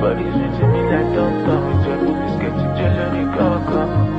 Everybody listen to me like don't come with your movies, get to jelly, go.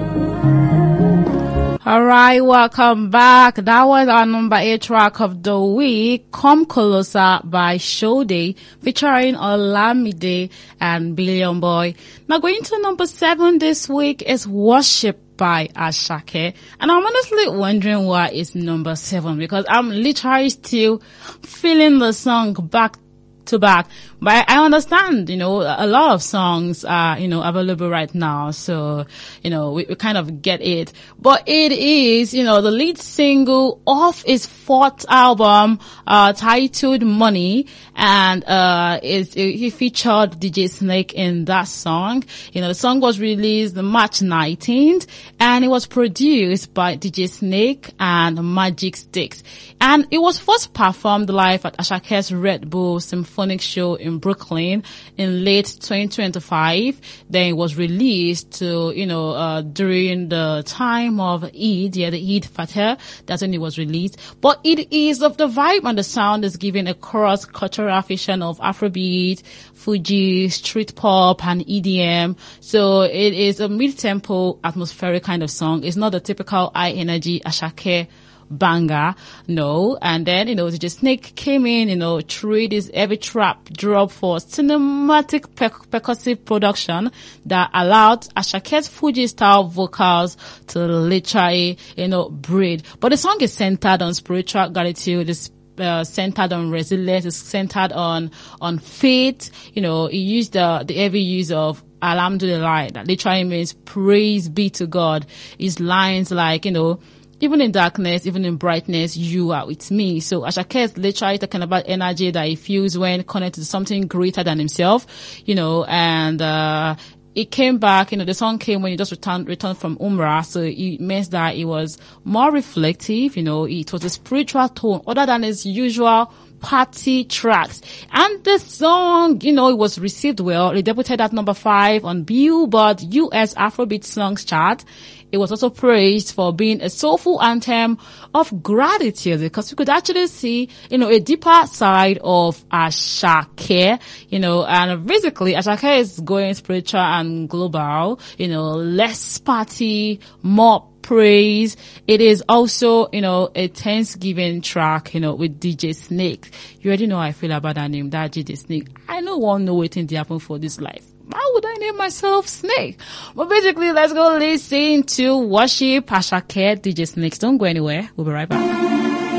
All right, welcome back. That was our number 8 track of the week, Come Closer by Sade, featuring Olamide and Billion Boy. Now going to number 7 this week is Worship by Asake. And I'm honestly wondering why it's number 7, because I'm literally still feeling the song back to back. But I understand, a lot of songs are, available right now. So, we kind of get it. But it is, the lead single of his 4th album, titled Money. And, he featured DJ Snake in that song. The song was released March 19th and it was produced by DJ Snake and Magic Sticks. And it was first performed live at Asake's Red Bull Symphonic Show in Brooklyn in late 2025. Then it was released to, during the time of Eid, the Eid Fatr. That's when it was released. But it is of the vibe and the sound is giving a cross-cultural fusion of Afrobeat, Fuji, street pop, and EDM. So it is a mid-tempo atmospheric kind of song. It's not the typical high-energy Asake banger, no. And then, DJ Snake came in, through this heavy trap drop for cinematic percussive production that allowed Asake's Fuji style vocals to literally, breathe. But the song is centered on spiritual gratitude, it's centered on resilience, it's centered on faith. He used the heavy use of Alhamdulillah, that literally means praise be to God. His lines like, even in darkness, even in brightness, you are with me. So Asake is literally talking about energy that he feels when connected to something greater than himself, and it came back, the song came when he just returned from Umrah. So it means that it was more reflective, it was a spiritual tone other than his usual party tracks. And the song, it was received well. It debuted at number 5 on Billboard US Afrobeat Songs chart. It was also praised for being a soulful anthem of gratitude, because we could actually see, a deeper side of Asake, and basically Asake is going spiritual and global, less party, more praise. It is also, a Thanksgiving track, with DJ Snake. You already know how I feel about that name, that DJ Snake. I no one know waiting to happen for this life. Why would I name myself Snake? But basically, let's go listen to Worship Asake, DJ Snakes. Don't go anywhere. We'll be right back.